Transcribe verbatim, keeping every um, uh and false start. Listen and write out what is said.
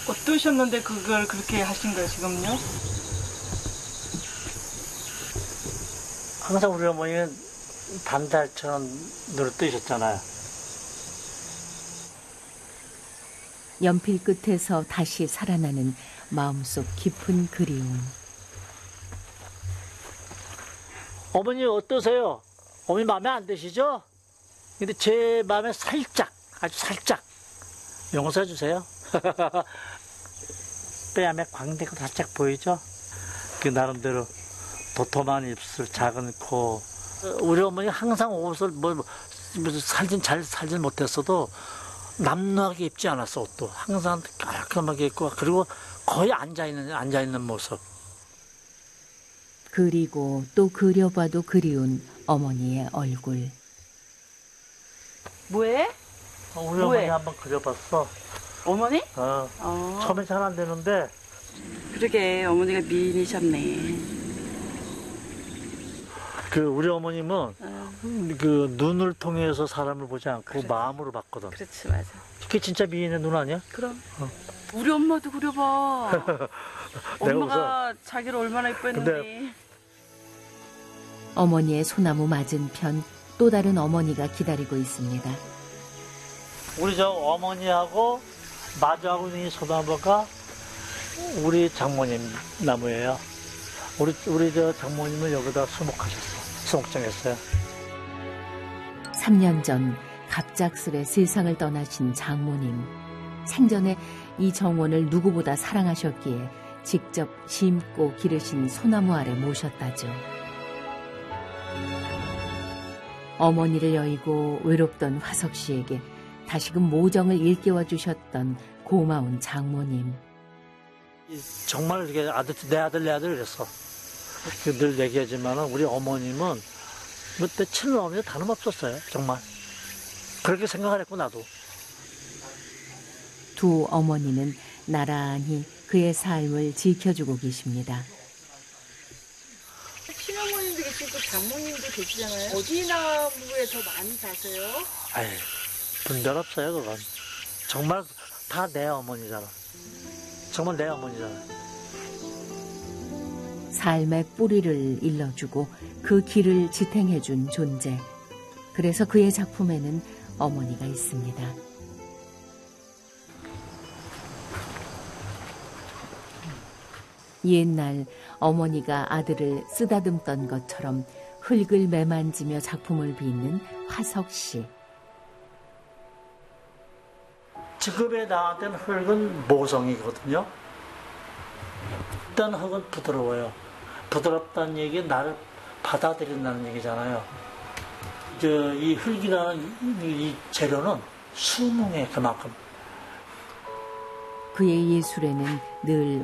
어떠셨는데 그걸 그렇게 하신 거예요, 지금요? 항상 우리 어머니는 단달처럼 눈을 뜨셨잖아요. 연필 끝에서 다시 살아나는 마음속 깊은 그리움. 어머니 어떠세요? 어머니 마음에 안 드시죠? 근데 제 마음에 살짝, 아주 살짝 용서해 주세요. 뺨에 광대가 살짝 보이죠? 그 나름대로 도톰한 입술, 작은 코. 우리 어머니 항상 옷을 뭐, 뭐 살진 잘 살진 못했어도 남루하게 입지 않았어. 옷도 항상 깔끔하게 입고, 그리고 거의 앉아 있는 앉아 있는 모습. 그리고 또 그려봐도 그리운 어머니의 얼굴. 뭐해? 어, 우리 뭐해? 어머니 한번 그려봤어. 어머니? 어, 어. 처음에 잘 안 되는데. 그러게 어머니가 미인이셨네. 그 우리 어머님은 어. 그 눈을 통해서 사람을 보지 않고 그래. 마음으로 봤거든. 그렇지, 맞아. 그게 진짜 미인의 눈 아니야? 그럼. 어. 우리 엄마도 그려봐. 내가 엄마가 자기를 얼마나 이뻐했는데. 근데- 어머니의 소나무 맞은편 또 다른 어머니가 기다리고 있습니다. 우리 저 어머니하고 마주하고 있는 이 소나무가 우리 장모님 나무예요. 우리 우리 저 장모님은 여기다 수목하셨어. 수목장했어요. 삼 년 전 갑작스레 세상을 떠나신 장모님. 생전에 이 정원을 누구보다 사랑하셨기에 직접 심고 기르신 소나무 아래 모셨다죠. 어머니를 여의고 외롭던 화석 씨에게 다시금 모정을 일깨워 주셨던 고마운 장모님. 정말 이게 아들 내 아들 내 아들 그랬어. 늘 얘기하지만은 우리 어머님은 그때 친어머니 다름없었어요. 정말 그렇게 생각을 했고 나도. 두 어머니는 나란히 그의 삶을 지켜주고 계십니다. 친어머님도 계시고 장모님도 계시잖아요. 어디 나무에 더 많이 사세요? 아이, 분별 없어요, 그건. 정말 다 내 어머니잖아. 정말 내 어머니잖아. 삶의 뿌리를 일러주고 그 길을 지탱해준 존재. 그래서 그의 작품에는 어머니가 있습니다. 옛날 어머니가 아들을 쓰다듬던 것처럼 흙을 매만지며 작품을 빚는 화석 씨. 지금의 나한테는 흙은 모성이거든요. 일단 흙은 부드러워요. 부드럽다는 얘기는 나를 받아들인다는 얘기잖아요. 저, 이 흙이라는 이 재료는 수능해, 그만큼. 그의 예술에는 늘